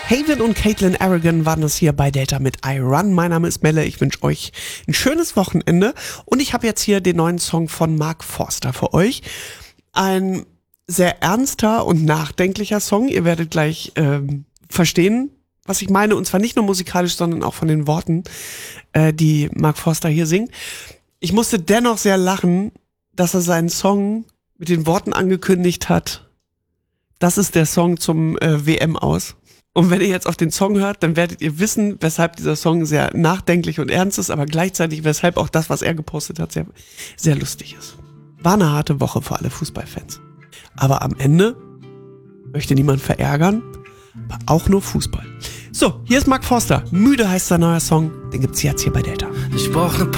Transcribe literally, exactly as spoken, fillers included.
Haven und Caitlin Aragon waren das hier bei Delta mit I Run. Mein Name ist Melle, ich wünsche euch ein schönes Wochenende und ich habe jetzt hier den neuen Song von Mark Forster für euch. Ein sehr ernster und nachdenklicher Song. Ihr werdet gleich ähm, verstehen, was ich meine, und zwar nicht nur musikalisch, sondern auch von den Worten, äh, die Mark Forster hier singt. Ich musste dennoch sehr lachen, dass er seinen Song mit den Worten angekündigt hat: Das ist der Song zum äh, W M-Aus. Und wenn ihr jetzt auf den Song hört, dann werdet ihr wissen, weshalb dieser Song sehr nachdenklich und ernst ist, aber gleichzeitig weshalb auch das, was er gepostet hat, sehr, sehr lustig ist. War eine harte Woche für alle Fußballfans. Aber am Ende möchte niemand verärgern, aber auch nur Fußball. So, hier ist Mark Forster. Müde heißt sein neuer Song. Den gibt's jetzt hier bei Delta. Ich brauch ne